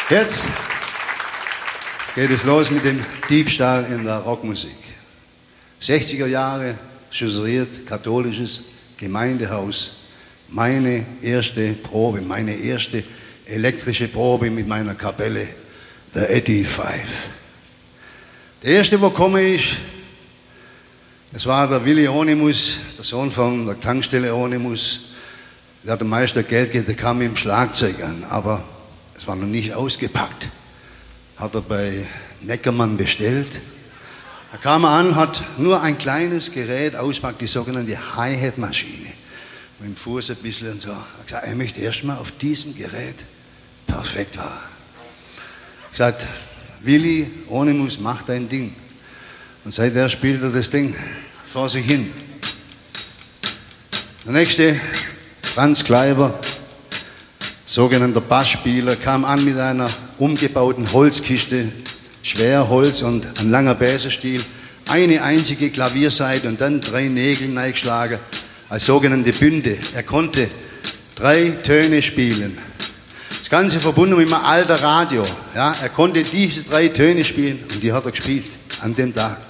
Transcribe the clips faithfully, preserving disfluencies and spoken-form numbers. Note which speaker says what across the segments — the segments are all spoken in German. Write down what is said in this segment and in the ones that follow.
Speaker 1: Jetzt geht es los mit dem Diebstahl in der Rockmusik. sechziger Jahre, chasseriert, katholisches Gemeindehaus. Meine erste Probe, meine erste elektrische Probe mit meiner Kapelle, The Eddie Five. Der erste, wo komme ich, das war der Willi Onimus, der Sohn von der Tankstelle Onimus. Der hat am meisten Geld gegeben, der kam mit dem Schlagzeug an, aber es war noch nicht ausgepackt. Hat er bei Neckermann bestellt. Da kam er an, hat nur ein kleines Gerät auspackt, die sogenannte Hi-Hat-Maschine. Mit dem Fuß ein bisschen und so. Er hat gesagt, er möchte erstmal auf diesem Gerät perfekt war. Er hat gesagt, Willi Onimus, mach dein Ding. Und seither spielt er das Ding vor sich hin. Der nächste, Franz Kleiber, sogenannter Bassspieler, kam an mit einer umgebauten Holzkiste, schwer Holz und ein langer Bläserstiel, eine einzige Klavierseite und dann drei Nägel eingeschlagen als sogenannte Bünde. Er konnte drei Töne spielen. Das Ganze verbunden mit einem alten Radio. Ja, er konnte diese drei Töne spielen und die hat er gespielt an dem Tag.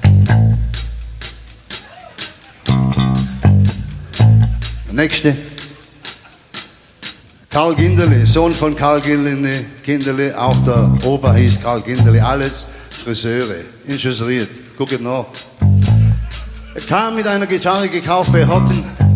Speaker 1: Der nächste, Karl Ginderle, Sohn von Karl Ginderle, auch der Opa hieß Karl Ginderle, alles Friseure, inchasseriert, guckt nach. Er kam mit einer Gitarre gekauft bei Horten.